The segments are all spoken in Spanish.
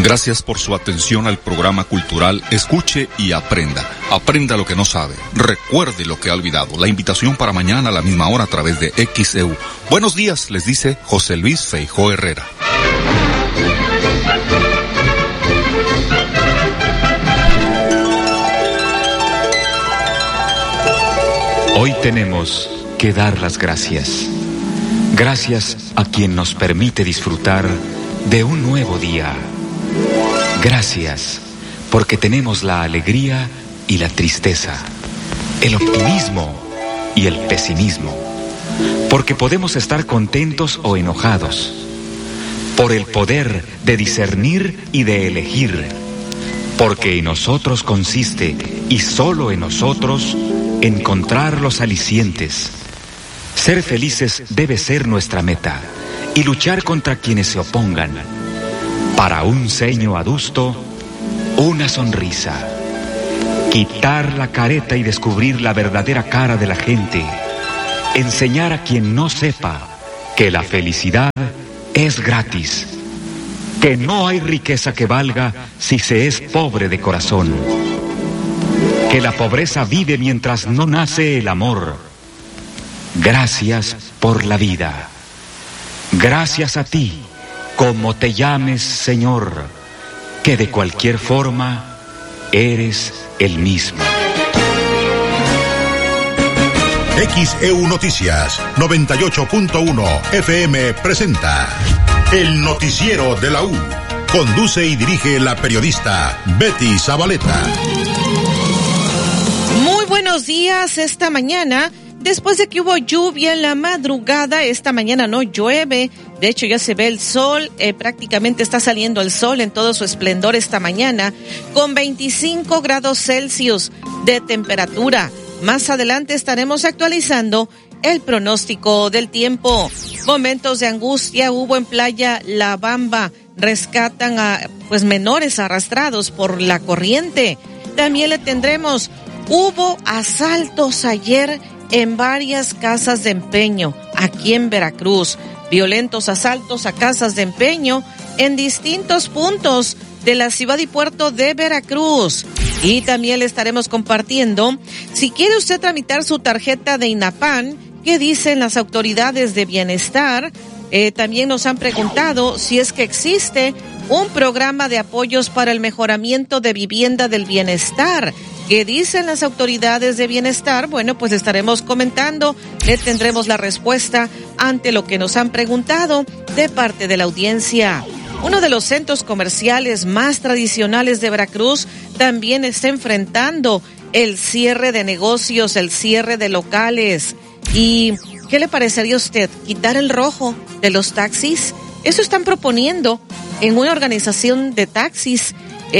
Gracias por su atención al programa cultural Escuche y Aprenda. Aprenda lo que no sabe. Recuerde lo que ha olvidado. La invitación para mañana a la misma hora a través de XEU. Buenos días, les dice José Luis Feijó Herrera. Hoy tenemos que dar las gracias. Gracias a quien nos permite disfrutar de un nuevo día. Gracias porque tenemos la alegría y la tristeza, el optimismo y el pesimismo, porque podemos estar contentos o enojados, por el poder de discernir y de elegir, porque en nosotros consiste, y solo en nosotros, encontrar los alicientes. Ser felices debe ser nuestra meta, y luchar contra quienes se opongan. Para un ceño adusto, una sonrisa. Quitar la careta y descubrir la verdadera cara de la gente. Enseñar a quien no sepa que la felicidad es gratis. Que no hay riqueza que valga si se es pobre de corazón. Que la pobreza vive mientras no nace el amor. Gracias por la vida. Gracias a ti, como te llames, Señor, que de cualquier forma eres el mismo. XEU Noticias 98.1 FM presenta El Noticiero de la U. Conduce y dirige la periodista Betty Zabaleta. Muy buenos días. Esta mañana, después de que hubo lluvia en la madrugada, esta mañana no llueve. De hecho, ya se ve el sol, prácticamente está saliendo el sol en todo su esplendor esta mañana, con 25 grados Celsius de temperatura. Más adelante estaremos actualizando el pronóstico del tiempo. Momentos de angustia hubo en Playa La Bamba. Rescatan a menores arrastrados por la corriente. También le tendremos, hubo asaltos ayer en varias casas de empeño aquí en Veracruz. Violentos asaltos a casas de empeño en distintos puntos de la ciudad y puerto de Veracruz. Y también le estaremos compartiendo, si quiere usted tramitar su tarjeta de INAPAN, ¿qué dicen las autoridades de bienestar? También nos han preguntado si es que existe un programa de apoyos para el mejoramiento de vivienda del bienestar. ¿Qué dicen las autoridades de bienestar? Bueno, pues estaremos comentando, le tendremos la respuesta ante lo que nos han preguntado de parte de la audiencia. Uno de los centros comerciales más tradicionales de Veracruz también está enfrentando el cierre de negocios, el cierre de locales. ¿Y qué le parecería a usted? ¿Quitar el rojo de los taxis? Eso están proponiendo en una organización de taxis.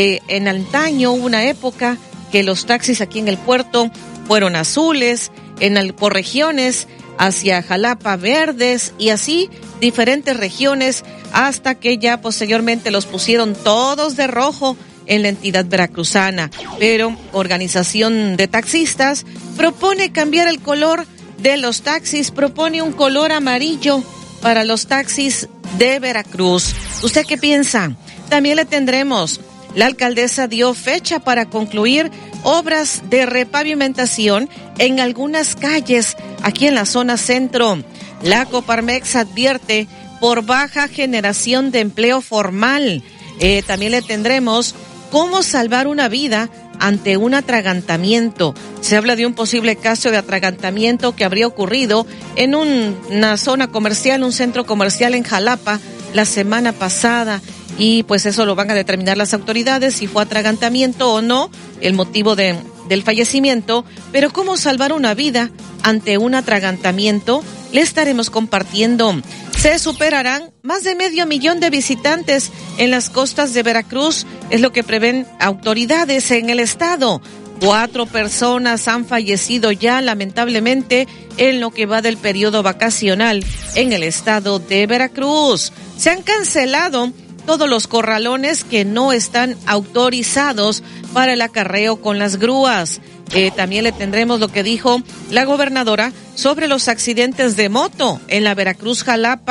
En antaño hubo una época que los taxis aquí en el puerto fueron azules, por regiones, hacia Jalapa verdes y así diferentes regiones, hasta que ya posteriormente los pusieron todos de rojo en la entidad veracruzana. Pero organización de taxistas propone cambiar el color de los taxis, propone un color amarillo para los taxis de Veracruz. ¿Usted qué piensa? También le tendremos, la alcaldesa dio fecha para concluir obras de repavimentación en algunas calles aquí en la zona centro. La Coparmex advierte por baja generación de empleo formal. También le tendremos cómo salvar una vida ante un atragantamiento. Se habla de un posible caso de atragantamiento que habría ocurrido en una zona comercial, un centro comercial en Jalapa la semana pasada. Y pues eso lo van a determinar las autoridades, si fue atragantamiento o no, el motivo del fallecimiento. Pero cómo salvar una vida ante un atragantamiento, le estaremos compartiendo. Se superarán más de 500,000 de visitantes en las costas de Veracruz, es lo que prevén autoridades en el estado. 4 personas han fallecido ya, lamentablemente, en lo que va del periodo vacacional en el estado de Veracruz. Se han cancelado todos los corralones que no están autorizados para el acarreo con las grúas. También le tendremos lo que dijo la gobernadora sobre los accidentes de moto en la Veracruz Jalapa.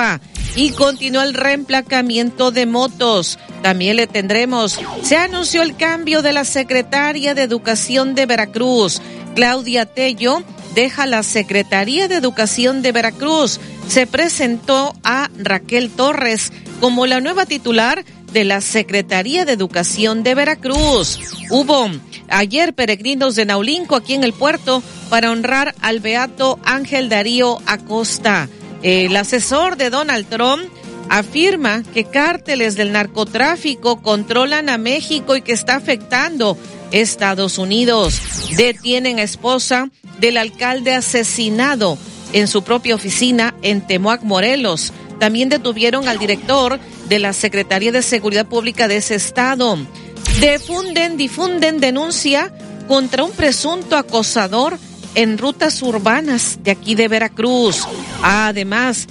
y continúa el reemplacamiento de motos. También le tendremos, se anunció el cambio de la secretaria de Educación de Veracruz. Claudia Tello deja la Secretaría de Educación de Veracruz. Se presentó a Raquel Torres como la nueva titular de la Secretaría de Educación de Veracruz. Hubo ayer peregrinos de Naulinco aquí en el puerto para honrar al beato Ángel Darío Acosta. El asesor de Donald Trump afirma que cárteles del narcotráfico controlan a México y que está afectando Estados Unidos. Detienen a esposa del alcalde asesinado en su propia oficina en Temoac, Morelos. También detuvieron al director de la Secretaría de Seguridad Pública de ese estado. Difunden denuncia contra un presunto acosador en rutas urbanas de aquí de Veracruz. Además,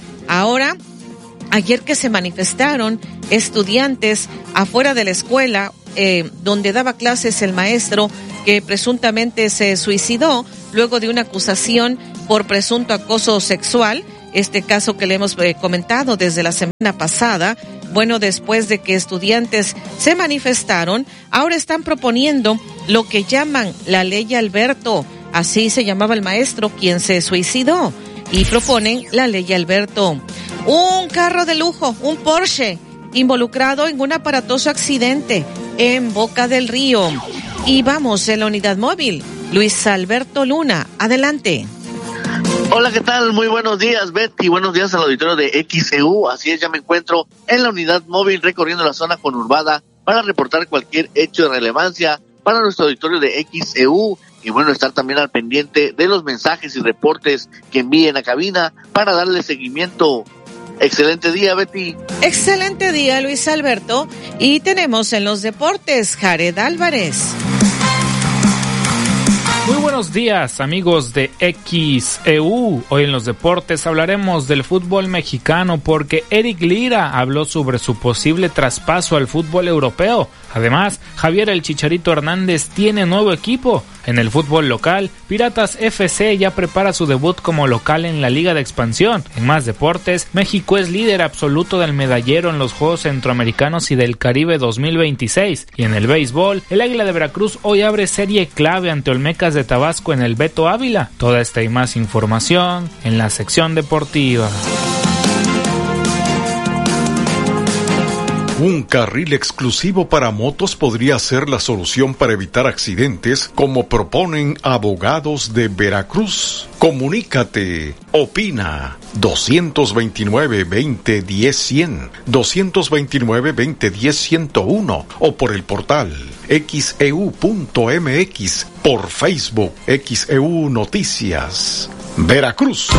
ayer que se manifestaron estudiantes afuera de la escuela donde daba clases el maestro que presuntamente se suicidó luego de una acusación por presunto acoso sexual. Este caso que le hemos comentado desde la semana pasada. Bueno, después de que estudiantes se manifestaron, ahora están proponiendo lo que llaman la ley Alberto. Así se llamaba el maestro quien se suicidó. Y proponen la ley Alberto. Un carro de lujo, un Porsche, involucrado en un aparatoso accidente en Boca del Río. Y vamos en la unidad móvil. Luis Alberto Luna, adelante. Hola, ¿qué tal? Muy buenos días, Betty. Buenos días al auditorio de XEU. Así es, ya me encuentro en la unidad móvil recorriendo la zona conurbada para reportar cualquier hecho de relevancia para nuestro auditorio de XEU. Y bueno, estar también al pendiente de los mensajes y reportes que envíen a cabina para darle seguimiento. Excelente día, Betty. Excelente día, Luis Alberto. Y tenemos en los deportes Jared Álvarez. Muy buenos días, amigos de XEU. Hoy en los deportes hablaremos del fútbol mexicano porque Eric Lira habló sobre su posible traspaso al fútbol europeo. Además, Javier El Chicharito Hernández tiene nuevo equipo. En el fútbol local, Piratas FC ya prepara su debut como local en la Liga de Expansión. En más deportes, México es líder absoluto del medallero en los Juegos Centroamericanos y del Caribe 2026. Y en el béisbol, el Águila de Veracruz hoy abre serie clave ante Olmecas de Tabasco en el Beto Ávila. Toda esta y más información en la sección deportiva. Un carril exclusivo para motos podría ser la solución para evitar accidentes, como proponen abogados de Veracruz. Comunícate, opina, 229-2010-100, 229-2010-101 o por el portal xeu.mx, por Facebook XEU Noticias, Veracruz.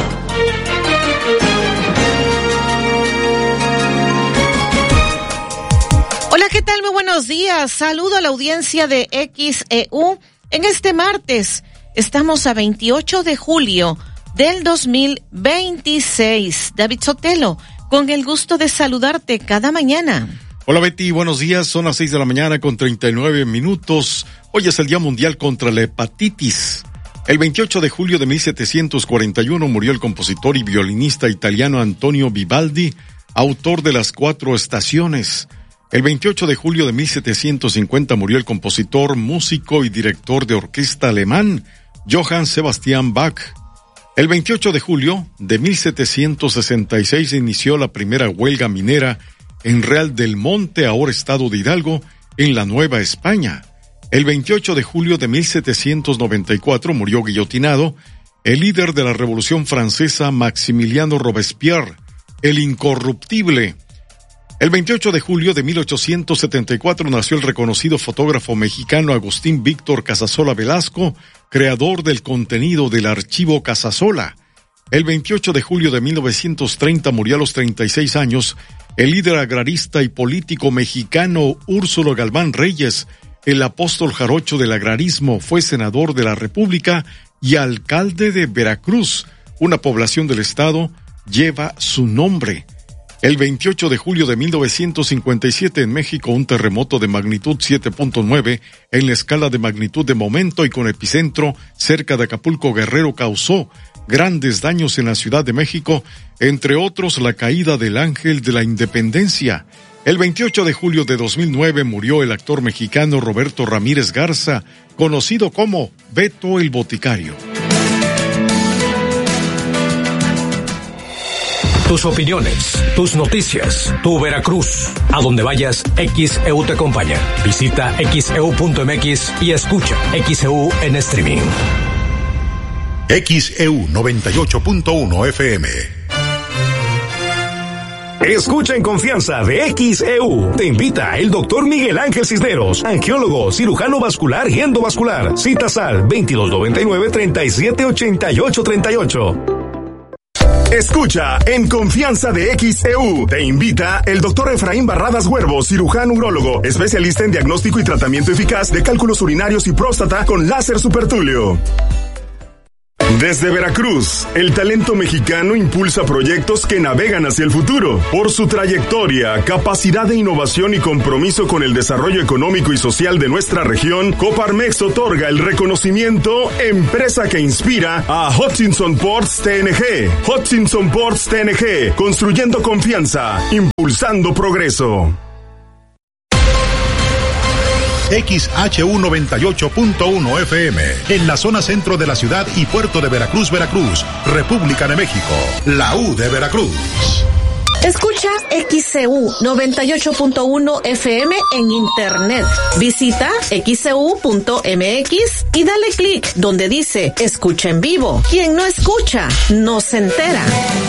Hola, ¿qué tal? Muy buenos días. Saludo a la audiencia de XEU. En este martes estamos a 28 de julio del 2026. David Sotelo, con el gusto de saludarte cada mañana. Hola Betty, buenos días. Son las 6 de la mañana con 39 minutos. Hoy es el Día Mundial contra la Hepatitis. El 28 de julio de 1741 murió el compositor y violinista italiano Antonio Vivaldi, autor de Las Cuatro Estaciones. El 28 de julio de 1750 murió el compositor, músico y director de orquesta alemán Johann Sebastian Bach. El 28 de julio de 1766 inició la primera huelga minera en Real del Monte, ahora estado de Hidalgo, en la Nueva España. El 28 de julio de 1794 murió guillotinado el líder de la Revolución Francesa, Maximiliano Robespierre, el incorruptible. El 28 de julio de 1874 nació el reconocido fotógrafo mexicano Agustín Víctor Casasola Velasco, creador del contenido del archivo Casasola. El 28 de julio de 1930 murió a los 36 años el líder agrarista y político mexicano Úrsulo Galván Reyes, el apóstol jarocho del agrarismo. Fue senador de la República y alcalde de Veracruz. Una población del estado lleva su nombre. El 28 de julio de 1957 en México, un terremoto de magnitud 7.9 en la escala de magnitud de momento y con epicentro cerca de Acapulco, Guerrero, causó grandes daños en la Ciudad de México, entre otros la caída del Ángel de la Independencia. El 28 de julio de 2009 murió el actor mexicano Roberto Ramírez Garza, conocido como Beto el Boticario. Tus opiniones, tus noticias, tu Veracruz. A donde vayas, XEU te acompaña. Visita xeu.mx y escucha XEU en streaming. XEU 98.1 FM. Escucha en confianza de XEU. Te invita el doctor Miguel Ángel Cisneros, angiólogo, cirujano vascular y endovascular. Citas al 2299-378838. Escucha en confianza de XEU. Te invita el doctor Efraín Barradas Huervo, cirujano urólogo, especialista en diagnóstico y tratamiento eficaz de cálculos urinarios y próstata con láser supertulio. Desde Veracruz, el talento mexicano impulsa proyectos que navegan hacia el futuro. Por su trayectoria, capacidad de innovación y compromiso con el desarrollo económico y social de nuestra región, Coparmex otorga el reconocimiento Empresa que Inspira a Hutchinson Ports TNG. Hutchinson Ports TNG, construyendo confianza, impulsando progreso. XHU 98.1 FM, en la zona centro de la ciudad y puerto de Veracruz, Veracruz, República de México, la U de Veracruz. Escucha XEU 98.1 FM en internet. Visita xeu.mx y dale clic donde dice escucha en vivo. Quien no escucha, no se entera.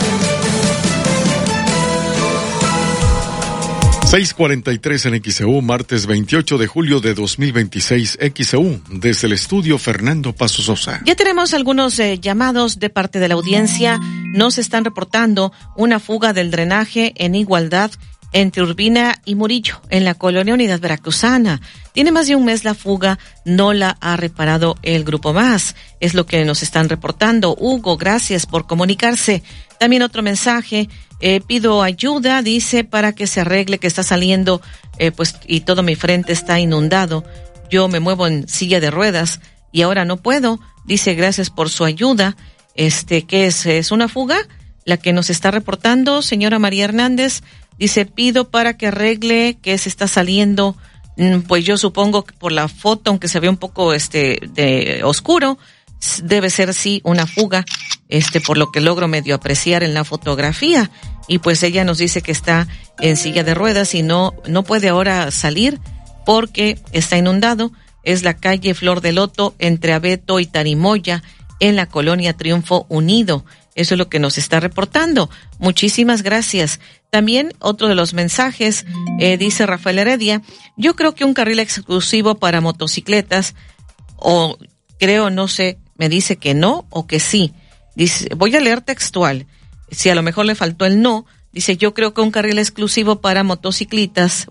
6:43 en XEU, martes 28 de julio de 2026, XEU, desde el estudio Fernando Paso Sosa. Ya tenemos algunos llamados de parte de la audiencia. Nos están reportando una fuga del drenaje en Igualdad entre Urbina y Murillo, en la colonia Unidad Veracruzana. Tiene más de un mes la fuga, no la ha reparado el Grupo Más. Es lo que nos están reportando. Hugo, gracias por comunicarse. También otro mensaje. Pido ayuda, dice, para que se arregle, que está saliendo, y todo mi frente está inundado. Yo me muevo en silla de ruedas y ahora no puedo. Dice, gracias por su ayuda. ¿Qué es? ¿Es una fuga? La que nos está reportando, señora María Hernández. Dice, pido para que arregle, que se está saliendo, pues yo supongo que por la foto, aunque se ve un poco, de oscuro, debe ser sí una fuga, por lo que logro medio apreciar en la fotografía. Y pues ella nos dice que está en silla de ruedas y no puede ahora salir porque está inundado. Es la calle Flor de Loto entre Abeto y Tarimoya en la colonia Triunfo Unido. Eso es lo que nos está reportando. Muchísimas gracias. También otro de los mensajes, dice Rafael Heredia, yo creo que un carril exclusivo para motocicletas, o creo, no sé, me dice que no o que sí. Dice, voy a leer textual. Si a lo mejor le faltó el no, dice, yo creo que un carril exclusivo para motociclistas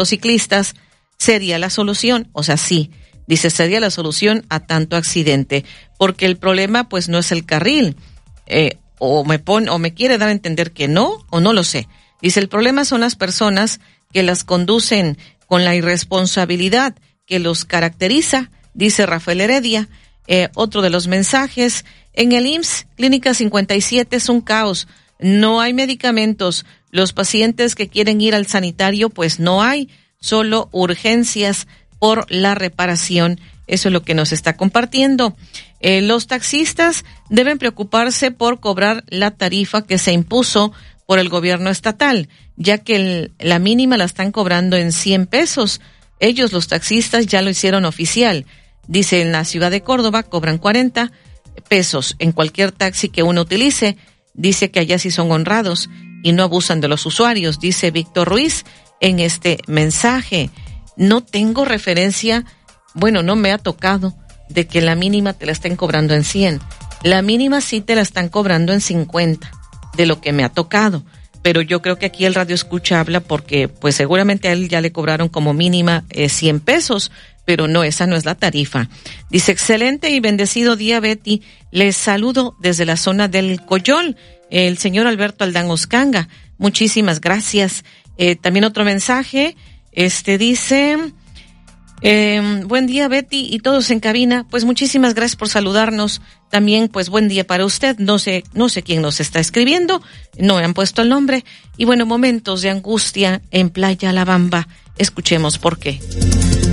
sería la solución. O sea, sí, dice, sería la solución a tanto accidente, porque el problema pues no es el carril. O me quiere dar a entender que no, o no lo sé. Dice, el problema son las personas que las conducen con la irresponsabilidad que los caracteriza, dice Rafael Heredia. Otro de los mensajes, en el IMSS, Clínica 57 es un caos, no hay medicamentos, los pacientes que quieren ir al sanitario pues no hay, solo urgencias por la reparación. Eso es lo que nos está compartiendo. Los taxistas deben preocuparse por cobrar la tarifa que se impuso por el gobierno estatal, ya que la mínima la están cobrando en 100 pesos. Ellos, los taxistas, ya lo hicieron oficial. Dice, en la ciudad de Córdoba cobran 40 pesos en cualquier taxi que uno utilice. Dice que allá sí son honrados y no abusan de los usuarios, dice Víctor Ruiz en este mensaje. No tengo referencia, bueno, no me ha tocado de que la mínima te la estén cobrando en 100. La mínima sí te la están cobrando en 50, de lo que me ha tocado. Pero yo creo que aquí el radio escucha habla porque pues seguramente a él ya le cobraron como mínima 100 pesos, pero no, esa no es la tarifa. Dice, excelente y bendecido día, Betty. Les saludo desde la zona del Coyol, el señor Alberto Aldán Oscanga. Muchísimas gracias. También otro mensaje, dice, Buen día, Betty, y todos en cabina. Pues muchísimas gracias por saludarnos. También, pues buen día para usted. No sé quién nos está escribiendo, no me han puesto el nombre. Y bueno, momentos de angustia en Playa La Bamba. Escuchemos por qué.